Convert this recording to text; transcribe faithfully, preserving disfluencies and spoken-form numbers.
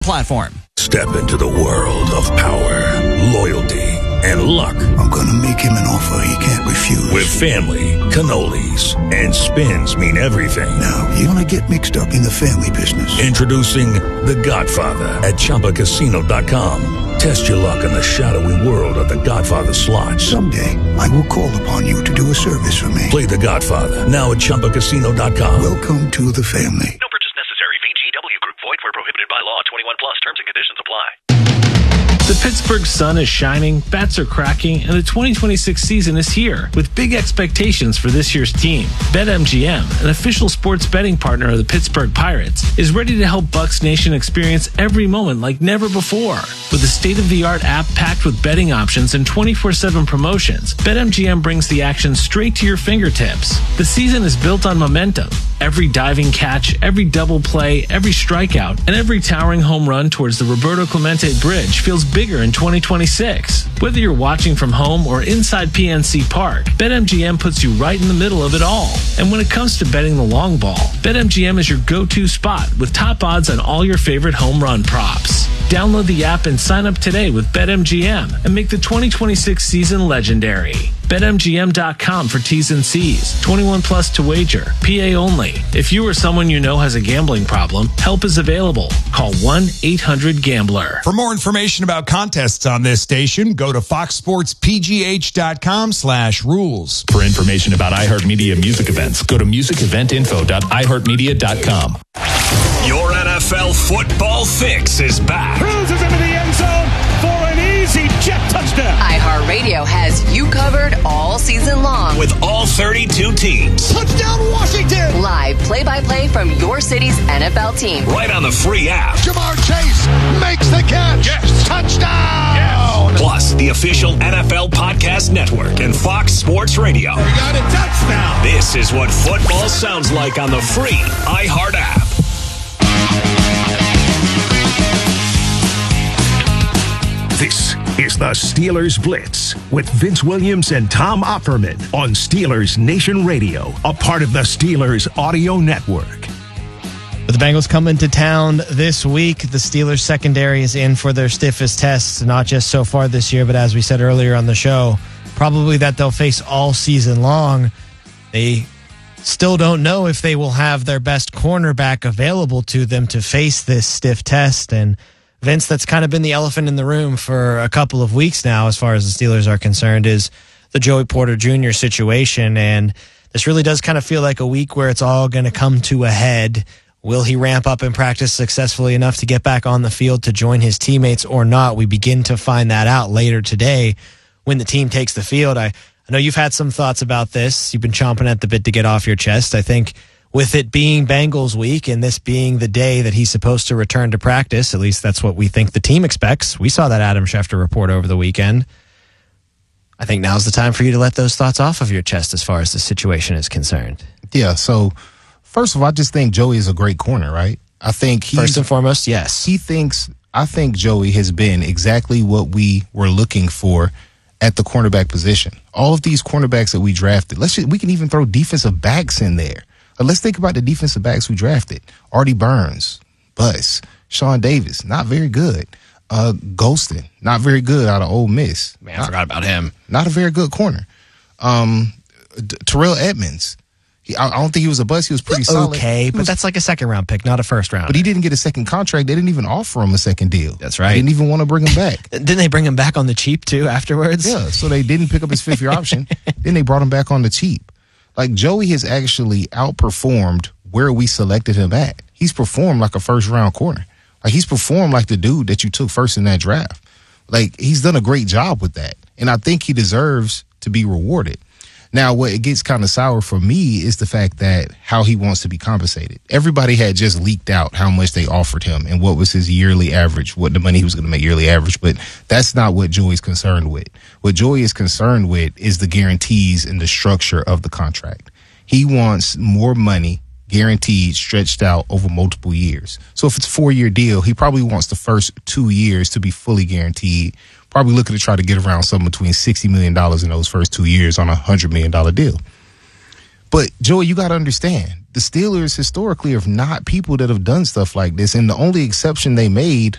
platform. Step into the world of power, loyalty, and luck. I'm gonna make him an offer he can't refuse. With family, cannolis, and spins mean everything. Now, you wanna get mixed up in the family business. Introducing The Godfather at Chumba Casino dot com. Test your luck in the shadowy world of The Godfather slot. Someday, I will call upon you to do a service for me. Play The Godfather now at Chumba Casino dot com. Welcome to the family. No purchase necessary. V G W Group. Void where prohibited by law. twenty-one plus. Terms and conditions apply. The Pittsburgh sun is shining, bats are cracking, and the twenty twenty-six season is here with big expectations for this year's team. BetMGM, an official sports betting partner of the Pittsburgh Pirates, is ready to help Bucs Nation experience every moment like never before. With a state-of-the-art app packed with betting options and twenty-four seven promotions, BetMGM brings the action straight to your fingertips. The season is built on momentum. Every diving catch, every double play, every strikeout, and every towering home run towards the Roberto Clemente Bridge feels bigger in twenty twenty-six. Whether you're watching from home or inside P N C Park, BetMGM puts you right in the middle of it all. And when it comes to betting the long ball, BetMGM is your go-to spot with top odds on all your favorite home run props. Download the app and sign up today with BetMGM and make the twenty twenty-six season legendary. Bet M G M dot com for T's and C's. twenty-one plus to wager. P A only. If you or someone you know has a gambling problem, help is available. Call one eight hundred gambler. For more information about contests on this station, go to fox sports p g h dot com slash rules. For information about iHeartMedia music events, go to music event info dot i heart media dot com. Your N F L football fix is back. Cruises into the end zone for an easy jet touchdown. iHeartRadio has you covered all season long. With all thirty-two teams. Touchdown Washington. Live play-by-play from your city's N F L team. Right on the free app. Jamar Chase makes the catch. Yes. Touchdown. Yes. Plus, the official N F L Podcast Network and Fox Sports Radio. We got a touchdown. This is what football sounds like on the free iHeart app. This is the Steelers Blitz with Vince Williams and Tom Opperman on Steelers Nation Radio, a part of the Steelers Audio Network. With the Bengals coming to town this week, the Steelers secondary is in for their stiffest tests, not just so far this year, but as we said earlier on the show, probably that they'll face all season long. They still don't know if they will have their best cornerback available to them to face this stiff test, and Vince, that's kind of been the elephant in the room for a couple of weeks now as far as the Steelers are concerned, is the Joey Porter Junior situation. And this really does kind of feel like a week where it's all going to come to a head. Will he ramp up in practice successfully enough to get back on the field to join his teammates or not? We begin to find that out later today when the team takes the field. I, I know you've had some thoughts about this. You've been chomping at the bit to get off your chest. I think with it being Bengals week and this being the day that he's supposed to return to practice, at least that's what we think the team expects. We saw that Adam Schefter report over the weekend. I think now's the time for you to let those thoughts off of your chest as far as the situation is concerned. Yeah, so first of all, I just think Joey is a great corner, right? I think he's, First and foremost, yes. He thinks, I think Joey has been exactly what we were looking for at the cornerback position. All of these cornerbacks that we drafted, let's just, we can even throw defensive backs in there. Let's think about the defensive backs we drafted. Artie Burns, Bus, Sean Davis, not very good. Uh, Golston, not very good out of Ole Miss. Man, not, I forgot about him. Not a very good corner. Um, D- Terrell Edmonds. He, I, I don't think he was a bust. He was pretty solid. Okay, he but was, that's like a second round pick, not a first round. But he didn't get a second contract. They didn't even offer him a second deal. That's right. They didn't even want to bring him back. Didn't they bring him back on the cheap too afterwards? Yeah, so they didn't pick up his fifth year option. Then they brought him back on the cheap. Like, Joey has actually outperformed where we selected him at. He's performed like a first-round corner. Like, he's performed like the dude that you took first in that draft. Like, he's done a great job with that. And I think he deserves to be rewarded. Now, what it gets kind of sour for me is the fact that how he wants to be compensated. Everybody had just leaked out how much they offered him and what was his yearly average, what the money he was going to make yearly average. But that's not what Joey's concerned with. What Joey is concerned with is the guarantees and the structure of the contract. He wants more money guaranteed, stretched out over multiple years. So if it's a four-year deal, he probably wants the first two years to be fully guaranteed. Probably looking to try to get around something between sixty million dollars in those first two years on a one hundred million dollars deal. But, Joey, you got to understand, the Steelers historically are not people that have done stuff like this, and the only exception they made